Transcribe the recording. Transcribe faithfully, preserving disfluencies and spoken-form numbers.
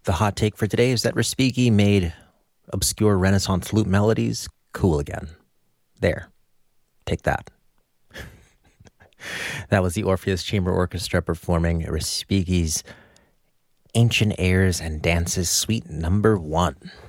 The hot take for today is that Respighi made obscure Renaissance flute melodies cool again. There. Take that. That was the Orpheus Chamber Orchestra performing Respighi's Ancient Airs and Dances Suite Number One.